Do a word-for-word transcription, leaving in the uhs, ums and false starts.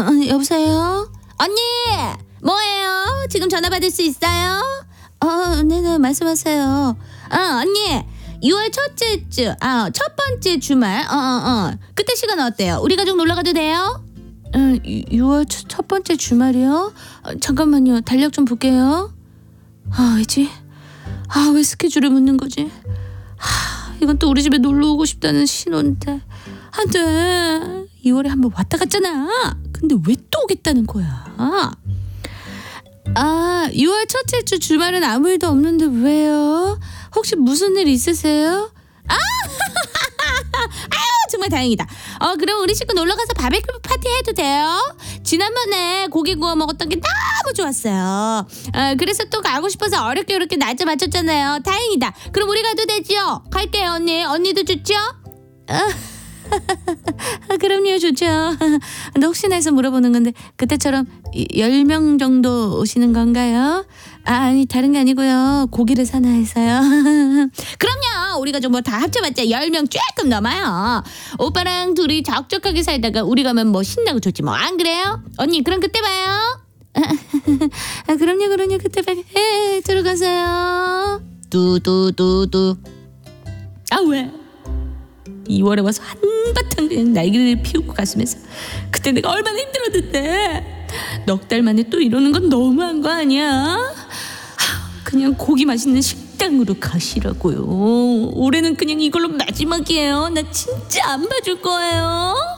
어, 여보세요? 언니! 뭐예요? 지금 전화 받을 수 있어요? 어, 네네, 말씀하세요. 어, 언니! 유월 첫째 주, 아, 첫 번째 주말, 어, 어, 어. 그때 시간 어때요? 우리 가족 놀러 가도 돼요? 어, 유월 첫, 첫 번째 주말이요? 어, 잠깐만요, 달력 좀 볼게요. 아, 왜지? 아, 왜 스케줄을 묻는 거지? 하, 이건 또 우리 집에 놀러 오고 싶다는 신호인데. 안 돼. 이월에 한번 왔다 갔잖아. 근데 왜 또 오겠다는 거야? 아, 유월 첫째 주 주말은 아무 일도 없는데 왜요? 혹시 무슨 일 있으세요? 아, 아유, 정말 다행이다. 어, 그럼 우리 식구 놀러 가서 바베큐 파티 해도 돼요? 지난번에 고기 구워 먹었던 게 너무 좋았어요. 어, 그래서 또 가고 싶어서 어렵게 어렵게 날짜 맞췄잖아요. 다행이다. 그럼 우리 가도 되지요? 갈게요, 언니. 언니도 좋죠? 아, 그럼요, 좋죠. 근데 혹시나 해서 물어보는 건데 그때처럼 열 명 정도 오시는 건가요? 아, 아니, 다른 게 아니고요, 고기를 사나 해서요. 그럼요, 우리 가족 뭐 다 합쳐봤자 열 명 조금 넘어요. 오빠랑 둘이 적적하게 살다가 우리 가면 뭐 신나고 좋지 뭐. 안 그래요? 언니, 그럼 그때 봐요. 아, 그럼요, 그럼요, 그때 봐요. 에, 들어가세요. 뚜뚜뚜뚜. 아, 왜? 이월에 와서 한바탕 그냥 날개를 피우고 갔으면서 그때 내가 얼마나 힘들었는데 넉 달 만에 또 이러는 건 너무한 거 아니야? 그냥 고기 맛있는 식당으로 가시라고요. 올해는 그냥 이걸로 마지막이에요. 나 진짜 안 봐줄 거예요.